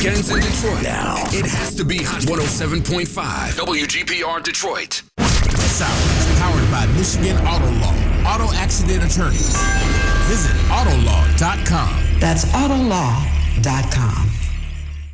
weekends in Detroit. Now, it has to be Hot 107.5 WGPR Detroit. This hour is powered by Michigan Auto Law. Auto accident attorneys. Visit Autolaw.com. That's Autolaw.com.